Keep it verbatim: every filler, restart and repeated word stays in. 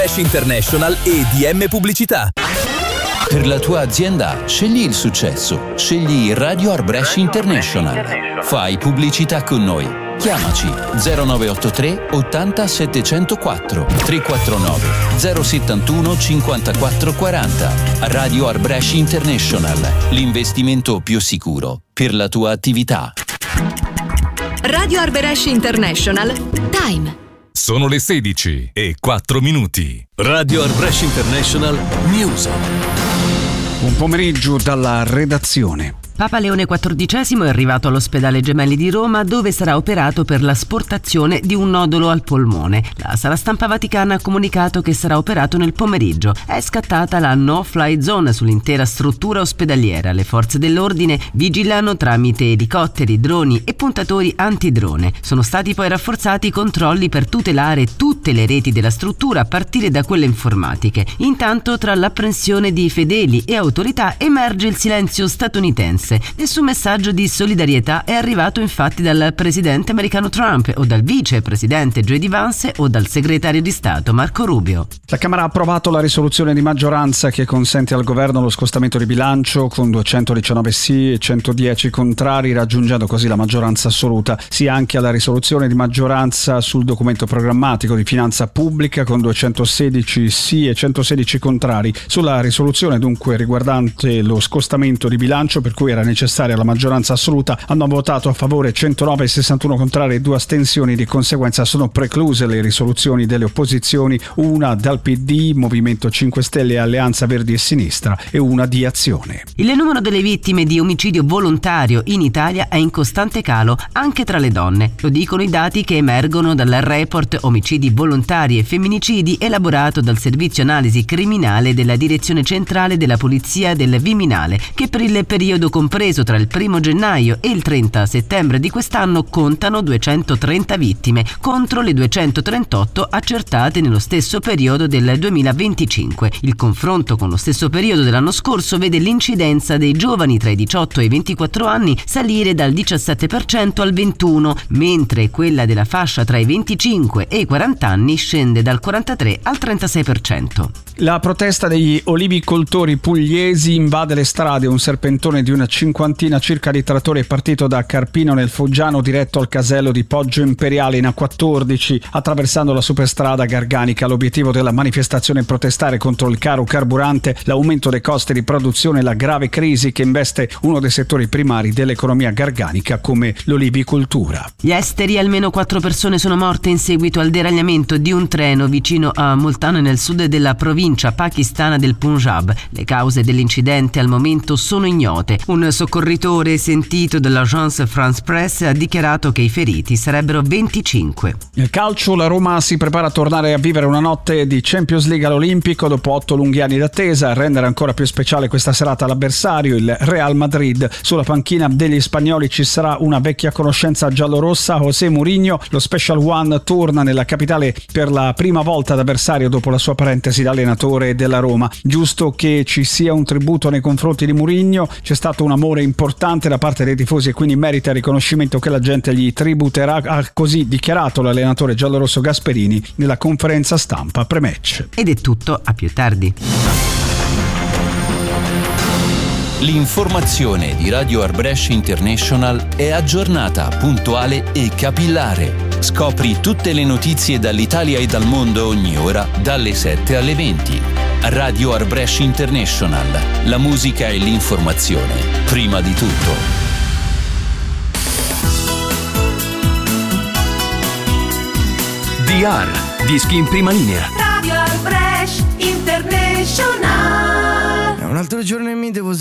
Arbresh International e D M Pubblicità. Per la tua azienda, scegli il successo. Scegli Radio Arbresh International. Fai pubblicità con noi. Chiamaci zero nove otto tre ottanta settecentoquattro tre quattro nove zero settantuno cinquantaquattro quaranta. Radio Arbresh International, l'investimento più sicuro per la tua attività. Radio Arbresh International. Time. Sono le sedici e quattro minuti. Radio Arbresh International News. Buon pomeriggio dalla redazione. Papa Leone quattordicesimo è arrivato all'ospedale Gemelli di Roma, dove sarà operato per l'asportazione di un nodolo al polmone. La sala stampa vaticana ha comunicato che sarà operato nel pomeriggio. È scattata la no-fly zone sull'intera struttura ospedaliera. Le forze dell'ordine vigilano tramite elicotteri, droni e puntatori antidrone. Sono stati poi rafforzati i controlli per tutelare tutte le reti della struttura, a partire da quelle informatiche. Intanto, tra l'apprensione di fedeli e autorità, emerge il silenzio statunitense. Nessun messaggio di solidarietà è arrivato infatti dal presidente americano Trump o dal vicepresidente J D Vance o dal segretario di Stato Marco Rubio. La Camera ha approvato la risoluzione di maggioranza che consente al governo lo scostamento di bilancio con duecentodiciannove sì e centodieci contrari, raggiungendo così la maggioranza assoluta. Sì anche alla risoluzione di maggioranza sul documento programmatico di finanza pubblica con duecentosedici sì e centosedici contrari. Sulla risoluzione dunque riguardante lo scostamento di bilancio, per cui era necessaria la maggioranza assoluta, hanno votato a favore centonove e sessantuno contrari e due astensioni. Di conseguenza sono precluse le risoluzioni delle opposizioni, una dal P D, Movimento cinque Stelle e Alleanza Verdi e Sinistra, e una di Azione. Il numero delle vittime di omicidio volontario in Italia è in costante calo anche tra le donne. Lo dicono i dati che emergono dal report Omicidi volontari e femminicidi elaborato dal Servizio Analisi Criminale della Direzione Centrale della Polizia del Viminale, che per il periodo compreso tra il primo gennaio e il trenta settembre di quest'anno contano duecentotrenta vittime contro le duecentotrentotto accertate nello stesso periodo del duemilaventicinque. Il confronto con lo stesso periodo dell'anno scorso vede l'incidenza dei giovani tra i diciotto e i ventiquattro anni salire dal diciassette per cento al ventuno, mentre quella della fascia tra i venticinque e i quaranta anni scende dal quarantatré al trentasei per cento. La protesta degli olivicoltori pugliesi invade le strade. Un serpentone di una cinquantina circa di trattori è partito da Carpino nel Foggiano diretto al casello di Poggio Imperiale in A quattordici, attraversando la superstrada Garganica. L'obiettivo della manifestazione è protestare contro il caro carburante, l'aumento dei costi di produzione e la grave crisi che investe uno dei settori primari dell'economia garganica come l'olivicoltura. Gli esteri: almeno quattro persone sono morte in seguito al deragliamento di un treno vicino a Multan nel sud della provincia pakistana del Punjab. Le cause dell'incidente al momento sono ignote. Un soccorritore sentito dall'agence France Presse ha dichiarato che i feriti sarebbero venticinque. Nel calcio, la Roma si prepara a tornare a vivere una notte di Champions League all'Olimpico dopo otto lunghi anni d'attesa. A rendere ancora più speciale questa serata l'avversario, il Real Madrid. Sulla panchina degli spagnoli ci sarà una vecchia conoscenza giallorossa, José Mourinho. Lo Special One torna nella capitale per la prima volta ad avversario dopo la sua parentesi da allenatore della Roma. Giusto che ci sia un tributo nei confronti di Mourinho. C'è stato un amore importante da parte dei tifosi e quindi merita il riconoscimento che la gente gli tributerà, ha così dichiarato l'allenatore giallorosso Gasperini nella conferenza stampa pre-match. Ed è tutto, a più tardi. L'informazione di Radio Arbresh International è aggiornata, puntuale e capillare. Scopri tutte le notizie dall'Italia e dal mondo ogni ora, dalle sette alle venti. Radio Arbresh International. La musica e l'informazione, prima di tutto. D R, dischi in prima linea. Radio Arbresh International. È un altro giorno e mi devo